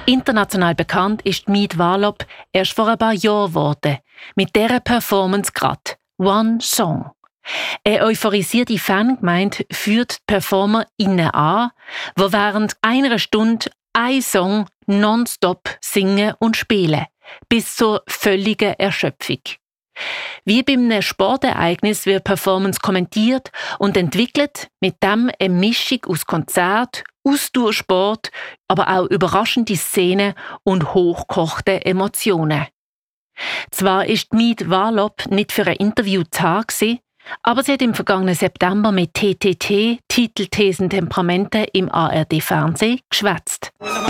International bekannt ist Mead Warlop erst vor ein paar Jahren geworden. Mit dieser Performance gerade. One Song. Eine euphorisierte Fangemeinde führt die PerformerInnen an, die während einer Stunde einen Song nonstop singen und spielen. Bis zur völligen Erschöpfung. Wie bei einem Sportereignis wird Performance kommentiert und entwickelt, mit dem eine Mischung aus Konzert, Ausdauersport, aber auch überraschende Szenen und hochgekochte Emotionen. Zwar ist Mead Warlop nicht für ein Interview da gewesen, aber sie hat im vergangenen September mit TTT, Titel, Thesen, Temperamente im ARD-Fernsehen geschwätzt.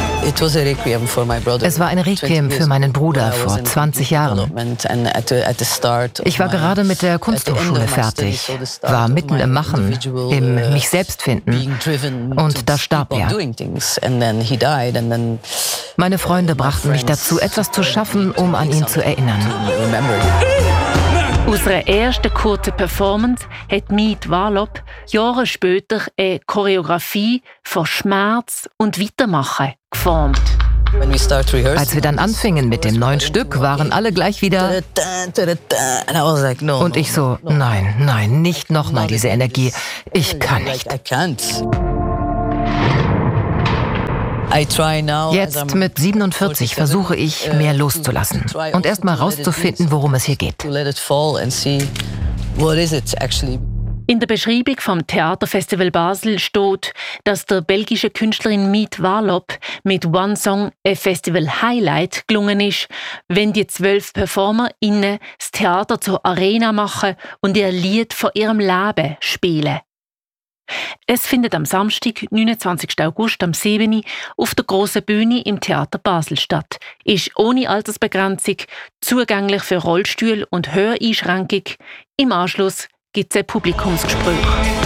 Es war ein Requiem für meinen Bruder vor 20 Jahren. Ich war gerade mit der Kunsthochschule fertig, war mitten im Machen, im mich selbst finden. Und da starb er. Meine Freunde brachten mich dazu, etwas zu schaffen, um an ihn zu erinnern. Aus ihrer ersten kurzen Performance hat Mead Warlop Jahre später eine Choreografie von Schmerz und Weitermachen geformt. Als wir dann anfingen mit dem neuen Stück, waren alle gleich wieder... Und ich so, nein, nicht nochmal diese Energie. Ich kann nicht. Jetzt mit 47 versuche ich, mehr loszulassen und erst mal rauszufinden, worum es hier geht. In der Beschreibung vom Theaterfestival Basel steht, dass der belgische Künstlerin Mead Warlop mit One Song ein Festival-Highlight gelungen ist, wenn die 12 PerformerInnen das Theater zur Arena machen und ihr Lied von ihrem Leben spielen. Es findet am Samstag, 29. August, am 7. Uhr auf der grossen Bühne im Theater Basel statt. Ist ohne Altersbegrenzung, zugänglich für Rollstühle und Höreinschränkung. Im Anschluss gibt es ein Publikumsgespräch.